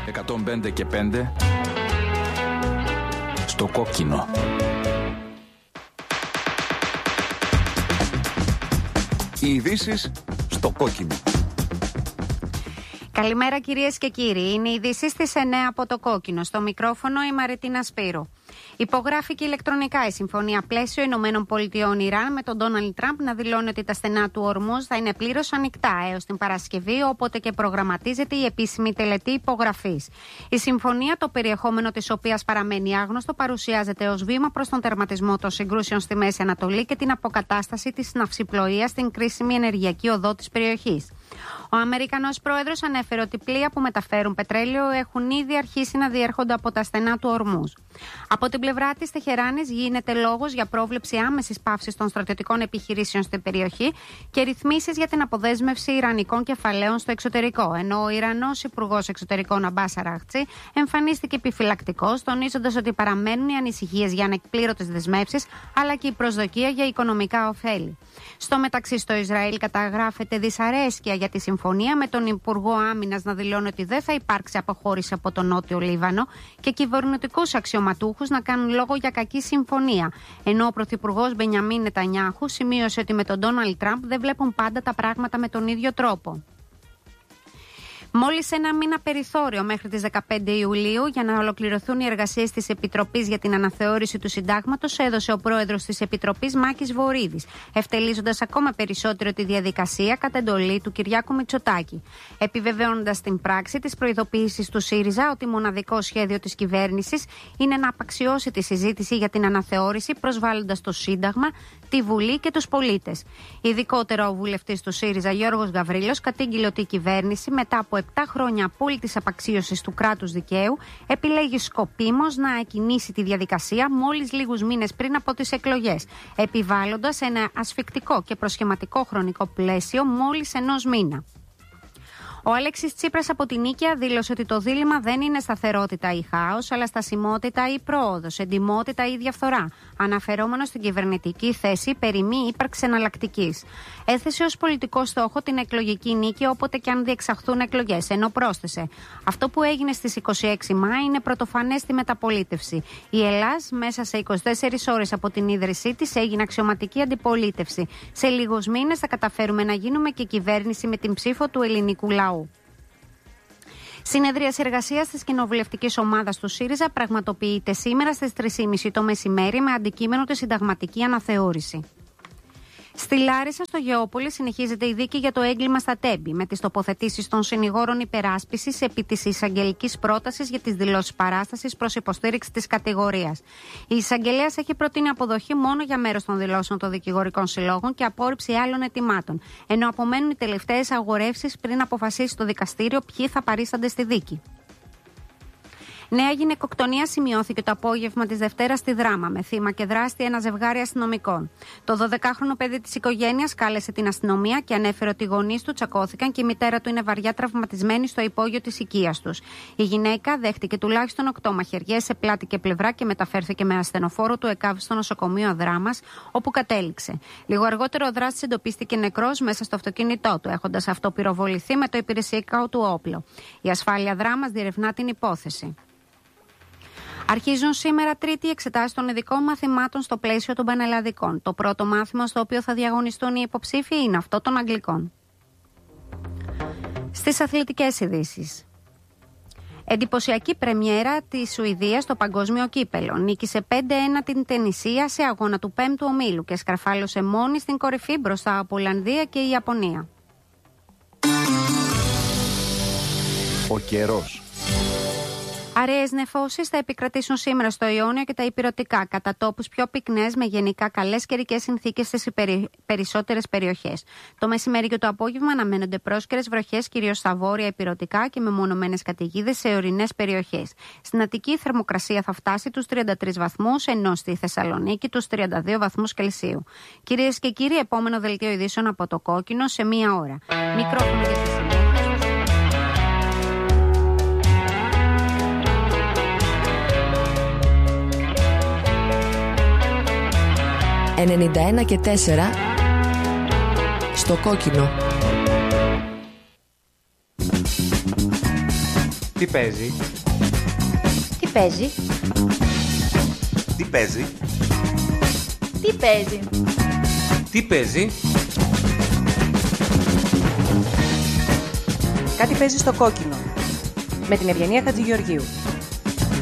105 και 5 στο κόκκινο. Οι ειδήσεις στο κόκκινο. Καλημέρα κυρίες και κύριοι. Είναι οι ειδήσεις στις 9 από το κόκκινο. Στο μικρόφωνο η Μαριτίνα Σπύρου. Υπογράφηκε ηλεκτρονικά η Συμφωνία Πλαίσιο ΗΠΑ-Ιράν με τον Ντόναλντ Τραμπ να δηλώνει ότι τα στενά του Ορμούζ θα είναι πλήρως ανοιχτά έως την Παρασκευή, όποτε και προγραμματίζεται η επίσημη τελετή υπογραφής. Η συμφωνία, το περιεχόμενο της οποίας παραμένει άγνωστο, παρουσιάζεται ως βήμα προς τον τερματισμό των συγκρούσεων στη Μέση Ανατολή και την αποκατάσταση της ναυσιπλοείας στην κρίσιμη ενεργειακή οδό της περιοχής. Ο Αμερικανός πρόεδρος ανέφερε ότι πλοία που μεταφέρουν πετρέλαιο έχουν ήδη αρχίσει να διέρχονται από τα στενά του Ορμούζ. Από την πλευρά της Τεχεράνης γίνεται λόγος για πρόβλεψη άμεσης πάυσης των στρατιωτικών επιχειρήσεων στην περιοχή και ρυθμίσεις για την αποδέσμευση ιρανικών κεφαλαίων στο εξωτερικό. Ενώ ο Ιρανός Υπουργός Εξωτερικών Αμπάς Αράχτσι εμφανίστηκε επιφυλακτικός, τονίζοντας ότι παραμένουν οι ανησυχίες για ανεκπλήρωτες δεσμεύσεις αλλά και η προσδοκία για οικονομικά ωφέλη. Στο μεταξύ, στο Ισραήλ καταγράφεται δυσαρέσκεια για τη συμφωνία, με τον Υπουργό Άμυνας να δηλώνει ότι δεν θα υπάρξει αποχώρηση από τον Νότιο Λίβανο και κυβερνητικούς αξιωματούχους να κάνουν λόγο για κακή συμφωνία. Ενώ ο Πρωθυπουργός Μπενιαμίν Νετανιάχου σημείωσε ότι με τον Ντόναλντ Τραμπ δεν βλέπουν πάντα τα πράγματα με τον ίδιο τρόπο. Μόλις ένα μήνα περιθώριο μέχρι τις 15 Ιουλίου για να ολοκληρωθούν οι εργασίες της Επιτροπής για την αναθεώρηση του Συντάγματος, έδωσε ο πρόεδρος της Επιτροπής Μάκης Βορίδης, ευτελίζοντας ακόμα περισσότερο τη διαδικασία κατά εντολή του Κυριάκου Μητσοτάκη, επιβεβαιώνοντας στην πράξη τις προειδοποιήσεις του ΣΥΡΙΖΑ ότι μοναδικό σχέδιο της κυβέρνησης είναι να απαξιώσει τη συζήτηση για την αναθεώρηση, προσβάλλοντας το Σύνταγμα, τη Βουλή και τους πολίτες. Ειδικότερα, ο βουλευτής του ΣΥΡΙΖΑ Γιώργος Γαβρίλος κατήγγειλε ότι η κυβέρνηση, μετά από 7 χρόνια απόλυτης απαξίωσης του κράτους δικαίου, επιλέγει σκοπίμως να εκκινήσει τη διαδικασία μόλις λίγους μήνες πριν από τις εκλογές, επιβάλλοντας ένα ασφικτικό και προσχηματικό χρονικό πλαίσιο μόλις ενός μήνα. Ο Αλέξης Τσίπρας από την Νίκαια δήλωσε ότι το δίλημμα δεν είναι σταθερότητα ή χάος, αλλά στασιμότητα ή πρόοδος, εντιμότητα ή διαφθορά, αναφερόμενο στην κυβερνητική θέση περί μη ύπαρξης εναλλακτικής. Έθεσε ως πολιτικό στόχο την εκλογική νίκη όποτε και αν διεξαχθούν εκλογές, ενώ πρόσθεσε: αυτό που έγινε στις 26 Μάη είναι πρωτοφανές στη μεταπολίτευση. Η Ελλάς μέσα σε 24 ώρες από την ίδρυσή της έγινε αξιωματική αντιπολίτευση. Σε λίγους μήνες θα καταφέρουμε να γίνουμε και κυβέρνηση με την ψήφο του ελληνικού λαού. Συνεδρίαση εργασίας της κοινοβουλευτικής ομάδας του ΣΥΡΙΖΑ πραγματοποιείται σήμερα στις 3:30 το μεσημέρι με αντικείμενο τη συνταγματική αναθεώρηση. Στη Λάρισα, στο Γεώπολη, συνεχίζεται η δίκη για το έγκλημα στα Τέμπη, με τις τοποθετήσεις των συνηγόρων υπεράσπισης επί της εισαγγελικής πρότασης για τις δηλώσεις παράστασης προς υποστήριξη της κατηγορίας. Η εισαγγελέας έχει προτείνει αποδοχή μόνο για μέρος των δηλώσεων των δικηγορικών συλλόγων και απόρριψη άλλων αιτημάτων, ενώ απομένουν οι τελευταίες αγορεύσεις πριν αποφασίσει το δικαστήριο ποιοι θα παρίστανται στη δίκη. Νέα γυναικοκτονία σημειώθηκε το απόγευμα της Δευτέρας στη Δράμα, με θύμα και δράστη ένα ζευγάρι αστυνομικών. Το 12χρονο παιδί της οικογένειας κάλεσε την αστυνομία και ανέφερε ότι οι γονείς του τσακώθηκαν και η μητέρα του είναι βαριά τραυματισμένη στο υπόγειο της οικίας τους. Η γυναίκα δέχτηκε τουλάχιστον 8 μαχαιριές σε πλάτη και πλευρά και μεταφέρθηκε με ασθενοφόρο του ΕΚΑΒ στο νοσοκομείο Δράμας, όπου κατέληξε. Λίγο αργότερο, ο δράστης εντοπίστηκε νεκρός μέσα στο αυτοκίνητό του, έχοντας αυτοπυροβοληθεί με το υπηρεσιακό του όπλο. Η ασφάλεια Δράμας διερευνά την υπόθεση. Αρχίζουν σήμερα Τρίτη οι εξετάσεις των ειδικών μαθημάτων στο πλαίσιο των πανελλαδικών. Το πρώτο μάθημα στο οποίο θα διαγωνιστούν οι υποψήφοι είναι αυτό των Αγγλικών. Στις αθλητικές ειδήσεις. Εντυπωσιακή πρεμιέρα της Σουηδίας στο παγκόσμιο κύπελο. Νίκησε 5-1 την Τενησία σε αγώνα του 5ου ομίλου και σκαρφάλωσε μόνη στην κορυφή μπροστά από Ολλανδία και η Ιαπωνία. Ο καιρός. Αραιές νεφώσεις θα επικρατήσουν σήμερα στο Ιόνιο και τα ηπειρωτικά, κατά τόπους πιο πυκνές με γενικά καλές καιρικές συνθήκες στις περισσότερες περιοχές. Το μεσημέρι και το απόγευμα αναμένονται πρόσκαιρες βροχές, κυρίως στα βόρεια ηπειρωτικά και μεμονωμένες καταιγίδες σε ορεινές περιοχές. Στην Αττική η θερμοκρασία θα φτάσει τους 33 βαθμούς, ενώ στη Θεσσαλονίκη τους 32 βαθμούς Κελσίου. Κυρίες και κύριοι, επόμενο δελτίο ειδήσεων από το Κόκκινο σε 1 ώρα. Μικρόφωνο για τη συνέχεια. 91 και 4 στο Κόκκινο. Τι παίζει? Τι παίζει? Τι παίζει? Τι παίζει? Τι παίζει? Κάτι παίζει στο κόκκινο. Με την Ευγενία Χατζηγεωργίου.